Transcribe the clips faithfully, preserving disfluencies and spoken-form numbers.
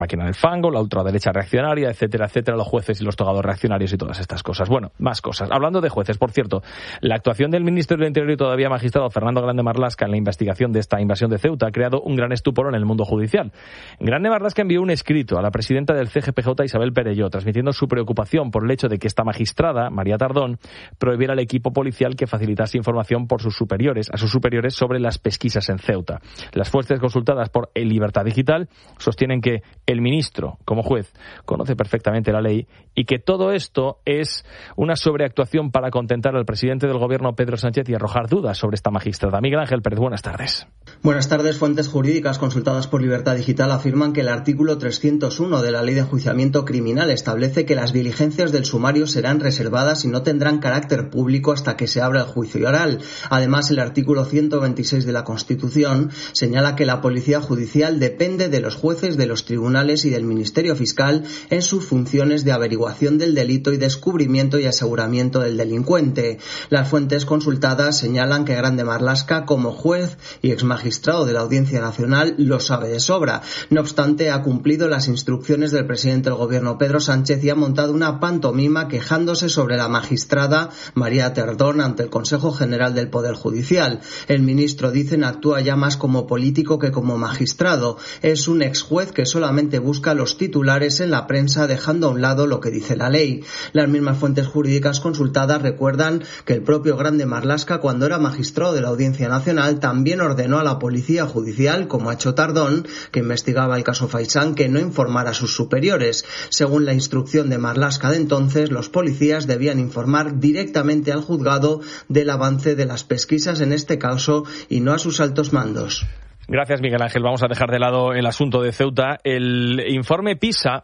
máquina del fango, la ultraderecha reaccionaria, etcétera, etcétera, los jueces y los togados reaccionarios y todas estas cosas. Bueno, más cosas. Hablando de jueces, por cierto, la actuación del ministro del Interior y todavía magistrado Fernando Grande Marlaska en la investigación de esta invasión de Ceuta ha creado un gran estupor en el mundo judicial. Grande Marlaska envió un escrito a la presidenta del C G P J, Isabel Perelló, transmitiendo su preocupación por el hecho de que esta magistrada, María Tardón, prohibiera al equipo policial que facilitase información por sus superiores, a sus superiores sobre las pesquisas en Ceuta. Las fuentes consultadas por El Libertad Digital sostienen que el ministro, como juez, conoce perfectamente la ley y que todo esto es una sobreactuación para contentar al presidente del gobierno, Pedro Sánchez, y arrojar dudas sobre esta magistrada. Miguel Ángel Pérez, buenas tardes. Buenas tardes. Fuentes jurídicas consultadas por Libertad Digital afirman que el artículo trescientos uno de la Ley de Enjuiciamiento Criminal establece que las diligencias del sumario serán reservadas y no tendrán carácter público hasta que se abra el juicio oral. Además, el artículo ciento veintiséis de la Constitución señala que la policía judicial depende de los jueces de los tribunales y del Ministerio Fiscal en sus funciones de averiguación del delito y descubrimiento y aseguramiento del delincuente. Las fuentes consultadas señalan que Grande Marlaska, como juez y exmagistrado de la Audiencia Nacional, lo sabe de sobra. No obstante, ha cumplido las instrucciones del presidente del Gobierno, Pedro Sánchez, y ha montado una pantomima quejándose sobre la magistrada María Tardón ante el Consejo General del Poder Judicial. El ministro, dicen, actúa ya más como político que como magistrado. Es un exjuez que solamente busca los titulares en la prensa, dejando a un lado lo que dice la ley. Las mismas fuentes jurídicas consultadas recuerdan que el propio Grande Marlaska, cuando era magistrado de la Audiencia Nacional, también ordenó a la policía judicial, como ha hecho Tardón, que investigaba el caso Faisán, que no informara a sus superiores. Según la instrucción de Marlaska de entonces, los policías debían informar directamente al juzgado del avance de las pesquisas en este caso y no a sus altos mandos. Gracias, Miguel Ángel. Vamos a dejar de lado el asunto de Ceuta. El informe PISA,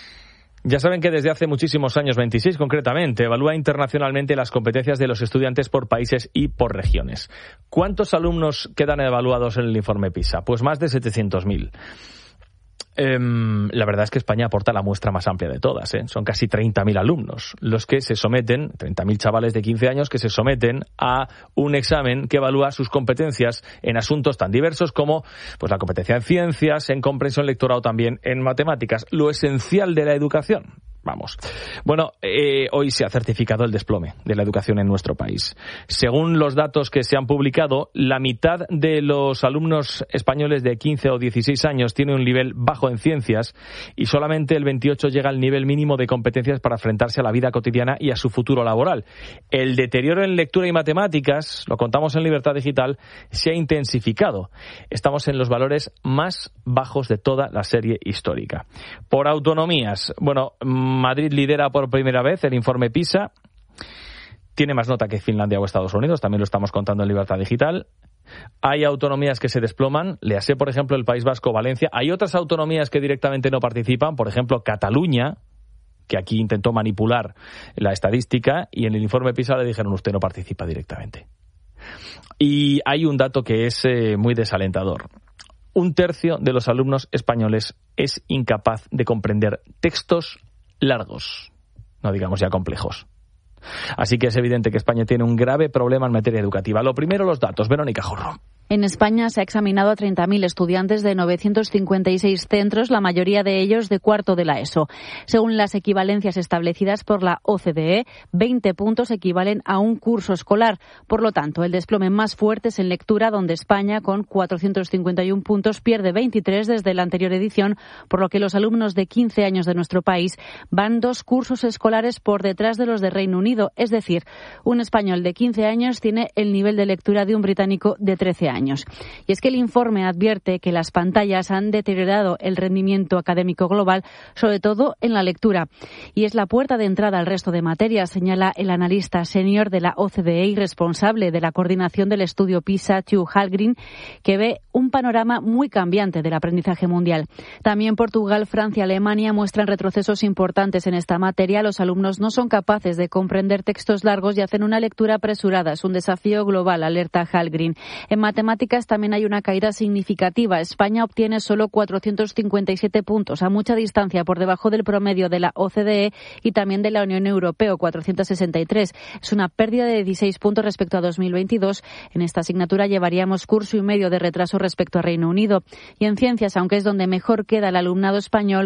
ya saben que desde hace muchísimos años, veintiséis concretamente, evalúa internacionalmente las competencias de los estudiantes por países y por regiones. ¿Cuántos alumnos quedan evaluados en el informe PISA? Pues más de setecientos mil. Eh, la verdad es que España aporta la muestra más amplia de todas, ¿eh? Son casi treinta mil alumnos los que se someten, treinta mil chavales de quince años que se someten a un examen que evalúa sus competencias en asuntos tan diversos como pues la competencia en ciencias, en comprensión lectora o también en matemáticas, lo esencial de la educación. Vamos. Bueno, eh, hoy se ha certificado el desplome de la educación en nuestro país. Según los datos que se han publicado, la mitad de los alumnos españoles de quince o dieciséis años tiene un nivel bajo en ciencias y solamente el veintiocho llega al nivel mínimo de competencias para enfrentarse a la vida cotidiana y a su futuro laboral. El deterioro en lectura y matemáticas, lo contamos en Libertad Digital, se ha intensificado. Estamos en los valores más bajos de toda la serie histórica. Por autonomías, bueno, Madrid lidera por primera vez el informe PISA. Tiene más nota que Finlandia o Estados Unidos, también lo estamos contando en Libertad Digital. Hay autonomías que se desploman, léase por ejemplo el País Vasco, Valencia. Hay otras autonomías que directamente no participan, por ejemplo Cataluña, que aquí intentó manipular la estadística y en el informe PISA le dijeron usted no participa directamente. Y hay un dato que es eh, muy desalentador. Un tercio de los alumnos españoles es incapaz de comprender textos largos, no digamos ya complejos. Así que es evidente que España tiene un grave problema en materia educativa. Lo primero, los datos. Verónica Jorro. En España se ha examinado a treinta mil estudiantes de novecientos cincuenta y seis centros, la mayoría de ellos de cuarto de la ESO. Según las equivalencias establecidas por la O C D E, veinte puntos equivalen a un curso escolar. Por lo tanto, el desplome más fuerte es en lectura, donde España, con cuatrocientos cincuenta y uno puntos, pierde veintitrés desde la anterior edición, por lo que los alumnos de quince años de nuestro país van dos cursos escolares por detrás de los de Reino Unido. Es decir, un español de quince años tiene el nivel de lectura de un británico de trece años. Y es que el informe advierte que las pantallas han deteriorado el rendimiento académico global, sobre todo en la lectura. Y es la puerta de entrada al resto de materias, señala el analista senior de la O C D E y responsable de la coordinación del estudio PISA, Hugh Hallgren, que ve un panorama muy cambiante del aprendizaje mundial. También Portugal, Francia y Alemania muestran retrocesos importantes en esta materia. Los alumnos no son capaces de comprender textos largos y hacen una lectura apresurada. Es un desafío global, alerta Hallgren. En matemáticas matemáticas también hay una caída significativa. España obtiene solo cuatrocientos cincuenta y siete puntos, a mucha distancia por debajo del promedio de la O C D E y también de la Unión Europea, cuatrocientos sesenta y tres. Es una pérdida de dieciséis puntos respecto a dos mil veintidós. En esta asignatura llevaríamos curso y medio de retraso respecto a Reino Unido. Y en ciencias, aunque es donde mejor queda el alumnado español,